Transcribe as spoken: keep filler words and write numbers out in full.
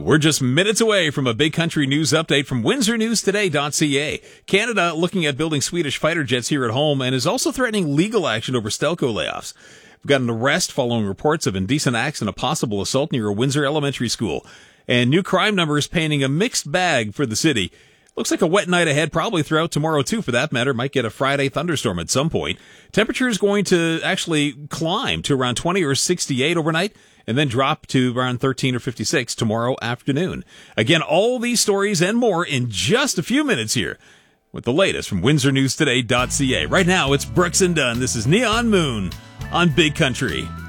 We're just minutes away from a big country news update from windsor news today dot c a. Canada looking at building Swedish fighter jets here at home and is also threatening legal action over Stelco layoffs. We've got an arrest following reports of indecent acts and a possible assault near a Windsor elementary school. And new crime numbers painting a mixed bag for the city. Looks like a wet night ahead, probably throughout tomorrow too, for that matter. Might get a Friday thunderstorm at some point. Temperature is going to actually climb to around twenty or sixty-eight overnight, and then drop to around thirteen or fifty-six tomorrow afternoon. Again, all these stories and more in just a few minutes here with the latest from windsor news today dot c a. Right now, it's Brooks and Dunn. This is Neon Moon on Big Country.